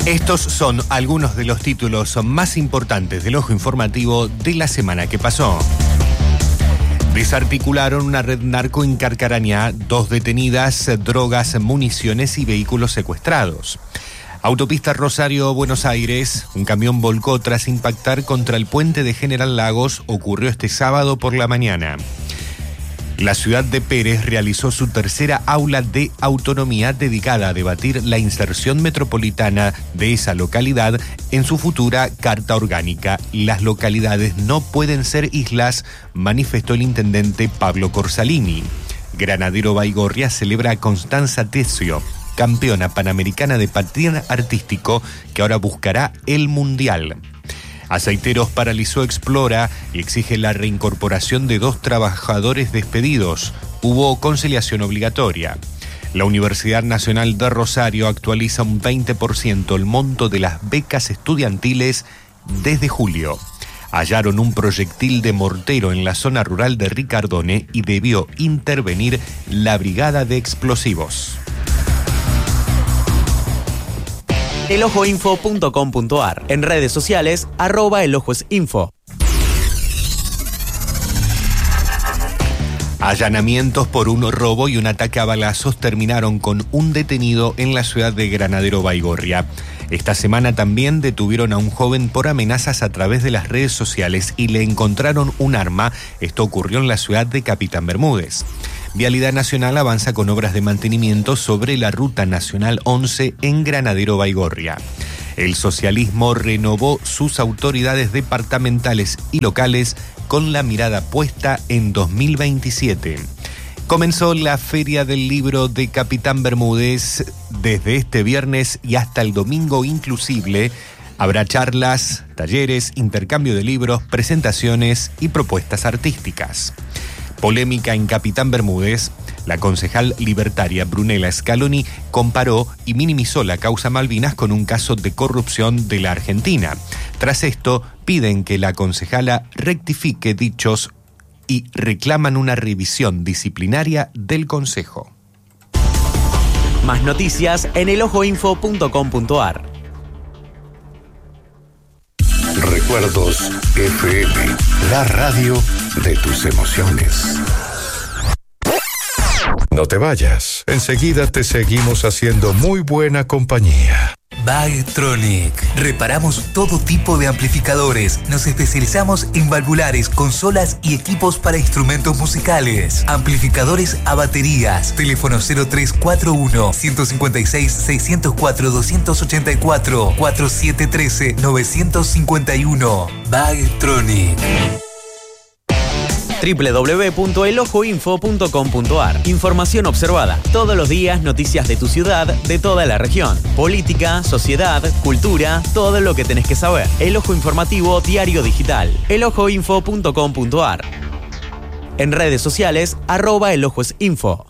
Estos son algunos de los títulos más importantes del Ojo Informativo de la semana que pasó. Desarticularon una red narco en Carcarañá, 2 detenidas, drogas, municiones y vehículos secuestrados. Autopista Rosario-Buenos Aires, un camión volcó tras impactar contra el puente de General Lagos, ocurrió este sábado por la mañana. La ciudad de Pérez realizó su tercera aula de autonomía dedicada a debatir la inserción metropolitana de esa localidad en su futura Carta Orgánica. Las localidades no pueden ser islas, manifestó el intendente Pablo Corsalini. Granadero Baigorria celebra a Constanza Tesio, campeona panamericana de patín artístico, que ahora buscará el Mundial. Aceiteros paralizó Explora y exige la reincorporación de 2 trabajadores despedidos. Hubo conciliación obligatoria. La Universidad Nacional de Rosario actualiza un 20% el monto de las becas estudiantiles desde julio. Hallaron un proyectil de mortero en la zona rural de Ricardone y debió intervenir la Brigada de Explosivos. elojoinfo.com.ar. En redes sociales, @elojoesinfo. Allanamientos por un robo y un ataque a balazos terminaron con un detenido en la ciudad de Granadero Baigorria. Esta semana también detuvieron a un joven por amenazas a través de las redes sociales y le encontraron un arma. Esto ocurrió en la ciudad de Capitán Bermúdez. Vialidad Nacional avanza con obras de mantenimiento sobre la Ruta Nacional 11 en Granadero Baigorria. El socialismo renovó sus autoridades departamentales y locales con la mirada puesta en 2027. Comenzó la Feria del Libro de Capitán Bermúdez desde este viernes y hasta el domingo inclusive. Habrá charlas, talleres, intercambio de libros, presentaciones y propuestas artísticas. Polémica en Capitán Bermúdez. La concejal libertaria Brunella Scaloni comparó y minimizó la causa Malvinas con un caso de corrupción de la Argentina. Tras esto, piden que la concejala rectifique dichos y reclaman una revisión disciplinaria del Consejo. Más noticias en elojoinfo.com.ar. Recuerdos FM, la radio de tus emociones. No te vayas, enseguida te seguimos haciendo muy buena compañía. Bagtronic. Reparamos todo tipo de amplificadores. Nos especializamos en valvulares, consolas y equipos para instrumentos musicales. Amplificadores a baterías. Teléfono 0341-156-604-284. 4713-951. Bagtronic. www.elojoinfo.com.ar. Información observada. Todos los días noticias de tu ciudad, de toda la región. Política, sociedad, cultura, todo lo que tenés que saber. El Ojo Informativo Diario Digital. elojoinfo.com.ar. En redes sociales, @elojoesinfo.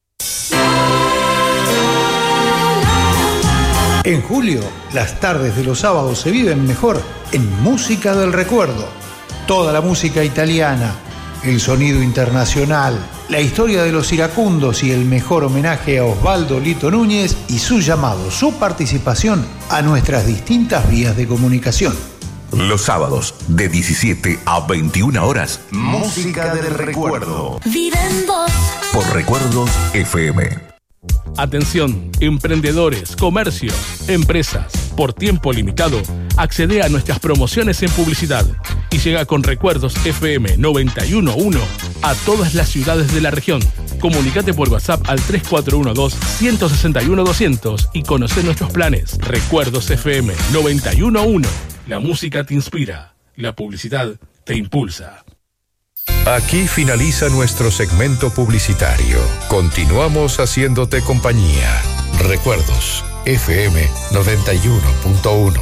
En julio, las tardes de los sábados se viven mejor en Música del Recuerdo. Toda la música italiana, el sonido internacional, la historia de los iracundos y el mejor homenaje a Osvaldo Lito Núñez y su llamado, su participación a nuestras distintas vías de comunicación. Los sábados de 17 a 21 horas, Música del Recuerdo. Vive en vos. Por Recuerdos FM. Atención, emprendedores, comercios, empresas. Por tiempo limitado, accede a nuestras promociones en publicidad y llega con Recuerdos FM 91.1 a todas las ciudades de la región. Comunicate por WhatsApp al 3412-161-200 y conoce nuestros planes. Recuerdos FM 91.1. La música te inspira, la publicidad te impulsa. Aquí finaliza nuestro segmento publicitario. Continuamos haciéndote compañía. Recuerdos FM 91.1.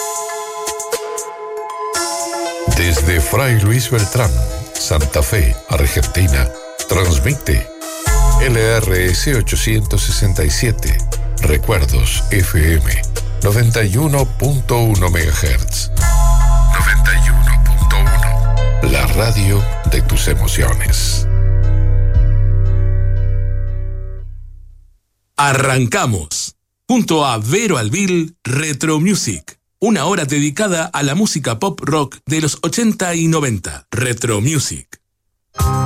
Desde Fray Luis Beltrán, Santa Fe, Argentina, transmite LRS 867, Recuerdos FM 91.1 MHz. 91.1, la radio de tus emociones. Arrancamos. Junto a Vero Albil, Retro Music. Una hora dedicada a la música pop rock de los 80 y 90. Retro Music.